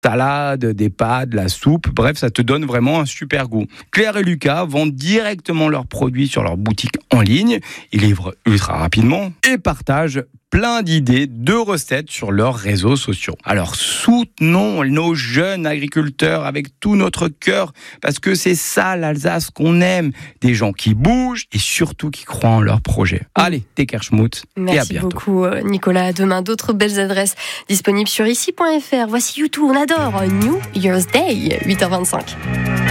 salade, des pâtes, de la soupe. Bref, ça te donne vraiment un super goût. Claire et Lucas vendent directement leurs produits sur leur boutique en ligne. Ils livrent ultra rapidement et partagent plein d'idées, de recettes sur leurs réseaux sociaux. Alors soutenons nos jeunes agriculteurs avec tout notre cœur, parce que c'est ça l'Alsace qu'on aime. Des gens qui bougent et surtout qui croient en leurs projets. Allez, Tekerschmut et à bientôt. Merci beaucoup Nicolas. À demain, d'autres belles adresses disponibles sur ici.fr. Voici YouTube, on adore New Year's Day, 8h25.